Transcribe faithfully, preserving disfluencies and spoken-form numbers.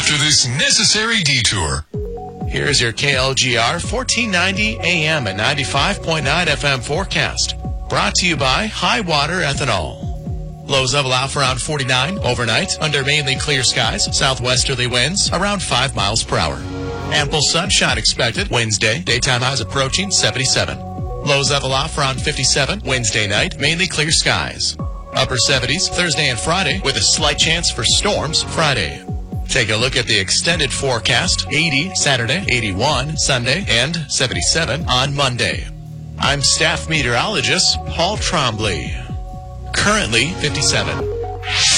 after this necessary detour. Here's your K L G R fourteen ninety A M and ninety-five point nine F M forecast. Brought to you by High Water Ethanol. Lows level out around forty-nine overnight under mainly clear skies. Southwesterly winds around five miles per hour. Ample sunshine expected Wednesday. Daytime highs approaching seventy-seven. Lows level off around fifty-seven. Wednesday night, mainly clear skies. Upper seventies Thursday and Friday with a slight chance for storms Friday. Take a look at the extended forecast. eighty Saturday, eighty-one Sunday, and seventy-seven on Monday. I'm staff meteorologist Paul Trombley. Currently fifty-seven.